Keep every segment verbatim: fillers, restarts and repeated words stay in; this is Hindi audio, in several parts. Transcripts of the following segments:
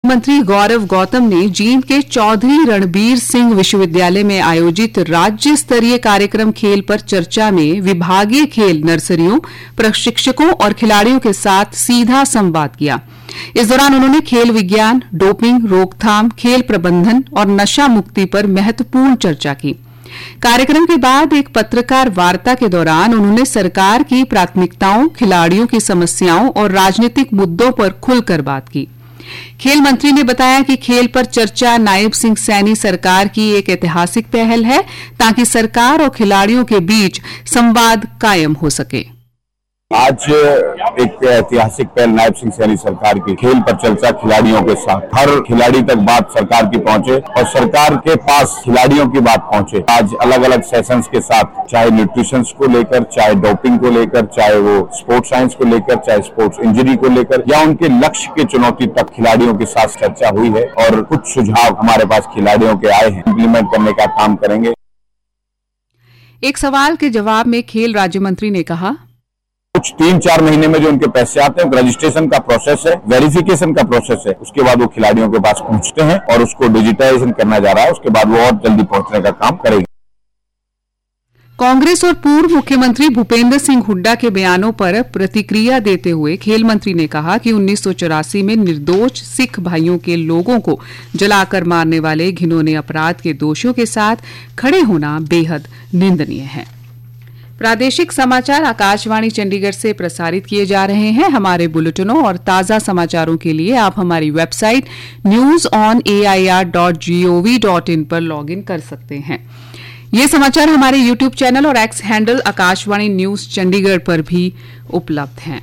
मंत्री गौरव गौतम ने जींद के चौधरी रणबीर सिंह विश्वविद्यालय में आयोजित राज्य स्तरीय कार्यक्रम खेल पर चर्चा में विभागीय खेल नर्सरियों, प्रशिक्षकों और खिलाड़ियों के साथ सीधा संवाद किया। इस दौरान उन्होंने खेल विज्ञान, डोपिंग, रोकथाम, खेल प्रबंधन और नशा मुक्ति पर महत्वपूर्ण चर्चा की। कार्यक्रम के बाद एक पत्रकार वार्ता के दौरान उन्होंने सरकार की प्राथमिकताओं, खिलाड़ियों की समस्याओं और राजनीतिक मुद्दों पर खुलकर बात की। खेल मंत्री ने बताया कि खेल पर चर्चा नायब सिंह सैनी सरकार की एक ऐतिहासिक पहल है ताकि सरकार और खिलाड़ियों के बीच संवाद कायम हो सके। आज एक ऐतिहासिक पहल नायब सिंह सैनी सरकार की खेल पर चर्चा खिलाड़ियों के साथ, हर खिलाड़ी तक बात सरकार की पहुंचे और सरकार के पास खिलाड़ियों की बात पहुंचे। आज अलग अलग सेशंस के साथ, चाहे न्यूट्रिशन को लेकर, चाहे डोपिंग को लेकर, चाहे वो स्पोर्ट्स साइंस को लेकर, चाहे स्पोर्ट्स इंजरी को लेकर या उनके लक्ष्य की चुनौती तक खिलाड़ियों के साथ चर्चा हुई है और कुछ सुझाव हमारे पास खिलाड़ियों के आए हैं, इम्प्लीमेंट करने का काम करेंगे। एक सवाल के जवाब में खेल राज्य मंत्री ने कहा, कुछ तीन चार महीने में जो उनके पैसे आते हैं, रजिस्ट्रेशन का प्रोसेस है, वेरिफिकेशन का प्रोसेस है, उसके बाद वो खिलाड़ियों के पास पहुंचते हैं और उसको डिजिटाइजेशन करना जा रहा है, उसके बाद वो और जल्दी पहुंचने का काम करेगी। कांग्रेस और पूर्व मुख्यमंत्री भूपेंद्र सिंह हुड्डा के बयानों पर प्रतिक्रिया देते हुए खेल मंत्री ने कहा कि उन्नीस सौ चौरासी में निर्दोष सिख भाइयों के लोगों को जलाकर मारने वाले घिनौने अपराध के दोषियों के साथ खड़े होना बेहद निंदनीय है। प्रादेशिक समाचार आकाशवाणी चंडीगढ़ से प्रसारित किए जा रहे हैं। हमारे बुलेटिनों और ताजा समाचारों के लिए आप हमारी website news on A I R dot G O V dot in पर लॉग इन कर सकते हैं। ये समाचार हमारे यूट्यूब चैनल और x handle Akashvani news Chandigarh पर भी उपलब्ध हैं।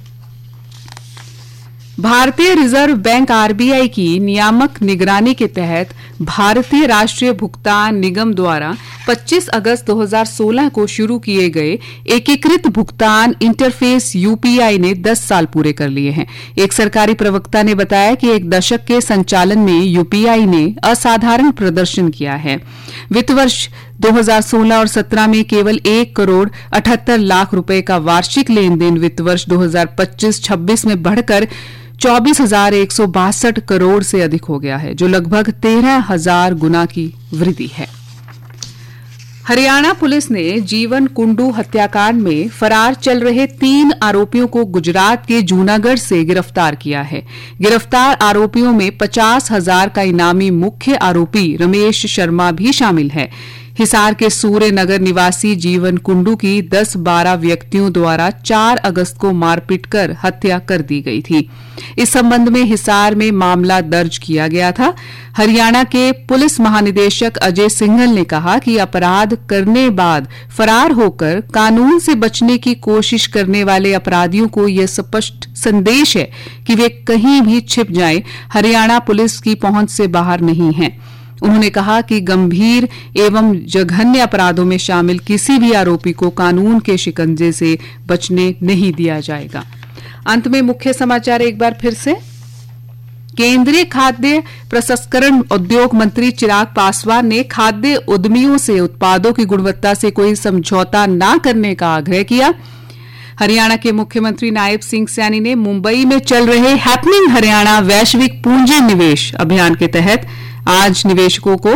भारतीय reserve bank R B I की नियामक निगरानी के तहत भारतीय राष्ट्रीय भुगतान निगम द्वारा पच्चीस अगस्त दो हज़ार सोलह को शुरू किए गए एकीकृत भुगतान इंटरफेस यू पी आई ने दस साल पूरे कर लिए हैं। एक सरकारी प्रवक्ता ने बताया कि एक दशक के संचालन में यू पी आई ने असाधारण प्रदर्शन किया है। वित्त वर्ष दो हज़ार सोलह और सत्रह में केवल एक करोड़ अठहत्तर लाख रुपए का वार्षिक लेन देन वित्त वर्ष दो हज़ार पच्चीस छब्बीस में बढ़कर चौबीस हजार एक सौ बासठ करोड़ से अधिक हो गया है, जो लगभग तेरह हजार गुना की वृद्धि है। हरियाणा पुलिस ने जीवन कुंडू हत्याकांड में फरार चल रहे तीन आरोपियों को गुजरात के जूनागढ़ से गिरफ्तार किया है। गिरफ्तार आरोपियों में पचास हजार का इनामी मुख्य आरोपी रमेश शर्मा भी शामिल है। हिसार के सूर्य नगर निवासी जीवन कुंडू की दस बारह व्यक्तियों द्वारा चार अगस्त को मारपीट कर हत्या कर दी गई थी। इस संबंध में हिसार में मामला दर्ज किया गया था। हरियाणा के पुलिस महानिदेशक अजय सिंघल ने कहा कि अपराध करने बाद फरार होकर कानून से बचने की कोशिश करने वाले अपराधियों को यह स्पष्ट संदेश है कि वे कहीं भी छिप जाएं, हरियाणा पुलिस की पहुंच से बाहर नहीं हैं। उन्होंने कहा कि गंभीर एवं जघन्य अपराधों में शामिल किसी भी आरोपी को कानून के शिकंजे से बचने नहीं दिया जाएगा। अंत में मुख्य समाचार एक बार फिर से। केंद्रीय खाद्य प्रसंस्करण उद्योग मंत्री चिराग पासवान ने खाद्य उद्यमियों से उत्पादों की गुणवत्ता से कोई समझौता न करने का आग्रह किया। हरियाणा के मुख्यमंत्री नायब सिंह सैनी ने मुंबई में चल रहे हैपनिंग हरियाणा वैश्विक पूंजी निवेश अभियान के तहत आज निवेशकों को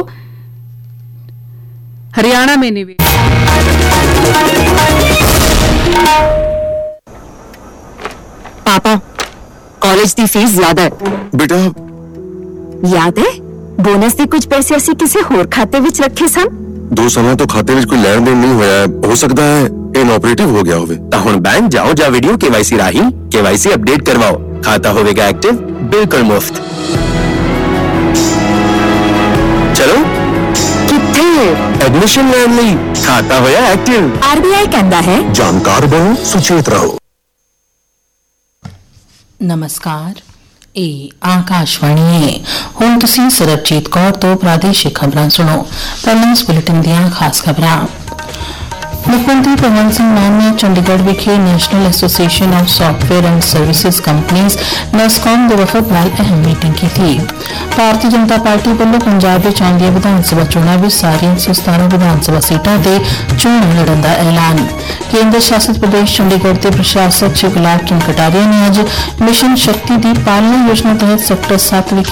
हरियाणा में निवेश पापा कॉलेज की फीस ज्यादा है। बेटा याद है बोनस के कुछ पैसे ਅਸੀਂ ਕਿਸੇ ਹੋਰ ਖਾਤੇ ਵਿੱਚ ਰੱਖੇ ਸਨ। ਦੋ ਸਾਲਾਂ ਤੋਂ ਖਾਤੇ ਵਿੱਚ ਕੋਈ ਲੈਣ ਦੇਣ ਨਹੀਂ ਹੋਇਆ ਹੈ, ਹੋ ਸਕਦਾ ਹੈ ਇਨਆਪਰੇਟਿਵ ਹੋ ਗਿਆ ਹੋਵੇ। ਤਾਂ ਹੁਣ ਬੈਂਕ ਜਾਓ ਜਾਂ ਵੀਡੀਓ ਕੇਵਾਈਸੀ ਰਾਹੀਂ ਕੇਵਾਈਸੀ ਅਪਡੇਟ ਕਰਵਾਓ, ਖਾਤਾ ਹੋਵੇਗਾ ਐਕਟਿਵ ਬਿਲਕੁਲ ਮੁਫਤ। ਚਲੋ ਕਿੱਥੇ ਐਡਮਿਸ਼ਨ ਲੈਣ ਲਈ ਖਾਤਾ ਹੋਇਆ ਐਕਟਿਵ। ਆਰ ਬੀ ਆਈ ਕਹਿੰਦਾ ਹੈ ਜਾਣਕਾਰ ਬਣੋ, ਸੁਚੇਤ ਰਹੋ। ਨਮਸਕਾਰ, ਇਹ ਆਕਾਸ਼ਵਾਣੀ ਹੈ। ਹੁਣ ਤੁਸੀਂ ਸਰਬਜੀਤ ਕੌਰ ਤੋਂ ਪ੍ਰਾਦੇਸ਼ਿਕ ਖਬਰਾਂ ਸੁਣੋ। ਪਹਿਲਾਂ ਇਸ ਬੁਲੇਟਿਨ ਦੀਆਂ ਖਾਸ ਖਬਰਾਂ। ਮੁੱਖ ਮੰਤਰੀ ਭਗਵੰਤ ਸਿੰਘ ਮਾਨ ਨੇ ਚੰਡੀਗੜ੍ਹ ਵਿਖੇ national association of software and services companies ਨੈਸਕੌਮ ਦੇ ਵਫਦ ਨਾਲ ਅਹਿਮ ਮੀਟਿੰਗ ਕੀਤੀ। ਭਾਰਤੀ ਜਨਤਾ ਪਾਰਟੀ ਵੱਲੋਂ ਪੰਜਾਬ ਵਿੱਚ ਆਉਂਦੀਆਂ ਵਿਧਾਨ ਸਭਾ ਚੋਣਾਂ ਵਿੱਚ ਸਾਰੀਆਂ ਇੱਕ ਸੌ ਸਤਾਰਾਂ ਵਿਧਾਨ ਸਭਾ ਸੀਟਾਂ ਤੇ ਚੋਣ ਲੜਨ ਦਾ ਐਲਾਨ। ਕੇਂਦਰ ਸ਼ਾਸਿਤ ਪ੍ਰਦੇਸ਼ ਚੰਡੀਗੜ੍ਹ ਦੇ ਪ੍ਰਸ਼ਾਸਕ ਸ਼੍ਰੀ ਗੁਲਾਬ ਚੰਦ ਕਟਾਰੀਆ ਨੇ ਅੱਜ ਮਿਸ਼ਨ ਸ਼ਕਤੀ ਦੀ ਪਾਲਣਾ ਯੋਜਨਾ ਤਹਿਤ ਸੈਕਟਰ ਸੱਤ ਵਿਖੇ